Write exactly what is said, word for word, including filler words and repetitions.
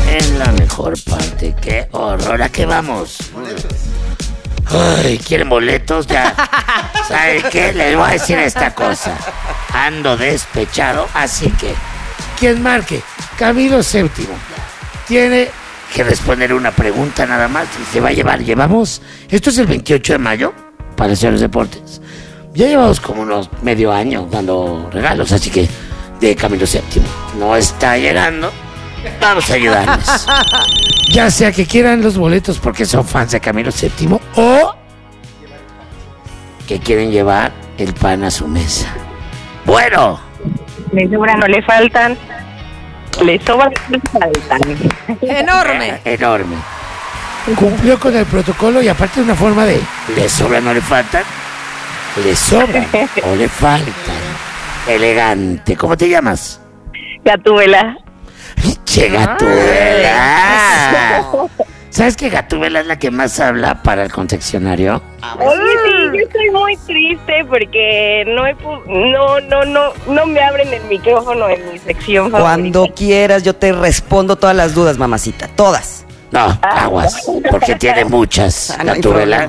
en la mejor parte. ¡Qué horror! ¿A qué vamos? Ay, ¿quieren boletos? Ya. ¿Saben qué? Les voy a decir esta cosa. Ando despechado, así que quien marque Camilo séptimo tiene que responder una pregunta nada más y se va a llevar. Llevamos, esto es el veintiocho de mayo, para hacer los deportes. Ya llevamos como unos medio año dando regalos, así que de Camilo séptimo no está llegando. Vamos a ayudarles. Ya sea que quieran los boletos porque son fans de Camilo séptimo o que quieren llevar el pan a su mesa. Bueno. Le sobran, no le faltan. Le sobran, no le faltan. Enorme. Eh, enorme. Cumplió con el protocolo y aparte de una forma de le sobran, no le faltan. Le sobran o le faltan. Elegante. ¿Cómo te llamas? Gatúbela. Che, Gatúbela. ¿Sabes que Gatúbela es la que más habla para el confeccionario? Oye, sí, yo estoy muy triste porque no he pu- no, no, no, no me abren el micrófono en mi sección favorita. Cuando quieras, yo te respondo todas las dudas, mamacita. Todas. No, aguas, porque tiene muchas, Ah, no hay Gatúbela.